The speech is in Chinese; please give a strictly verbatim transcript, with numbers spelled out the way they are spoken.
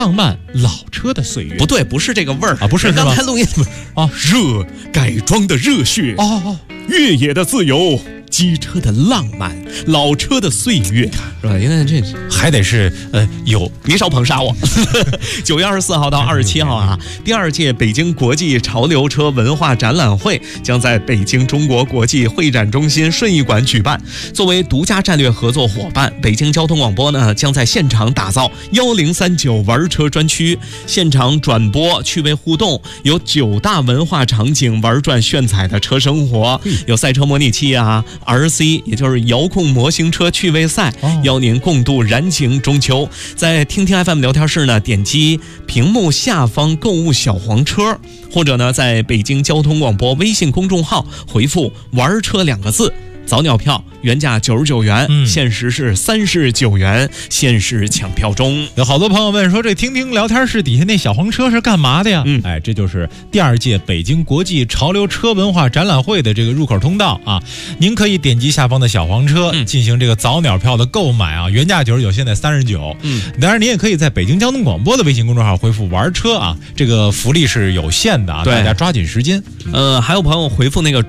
浪漫老车的岁月。 不对，不是这个味儿啊，不是刚才录音啊， 热改装的热血哦哦， 越野的自由，机车的浪漫，老车的岁月，是吧？因为这还得是呃有， 你少捧杀我。九月二十四号到二十七号啊，第二届北京国际潮流车文化展览会将在北京中国国际会展中心顺义馆举办。作为独家战略合作伙伴，北京交通广播呢将在现场打造幺零三九玩车专区，现场转播趣味互动，有九大文化场景玩转炫彩的车生活，有赛车模拟器啊。R C 也就是遥控模型车趣味赛，邀您共度燃情中秋。在听听 F M 聊天室呢，点击屏幕下方购物小黄车，或者呢，在北京交通广播微信公众号回复“玩车”两个字。早鸟票原价九十九元，嗯、限时是三十九元，限时抢票中。 有好多朋友问说，这听听聊天室底下那小黄车是干嘛的呀？嗯，哎，这就是第二届北京国际潮流车文化展览会的这个入口通道啊。您可以点击下方的小黄车、嗯、进行这个早鸟票的购买啊，原价九十九，现在三十九。嗯，当然您也可以在北京交通广播的微信公众号回复玩车啊，这个福利是有限的啊，大家抓紧时间。 呃，还有朋友回复那个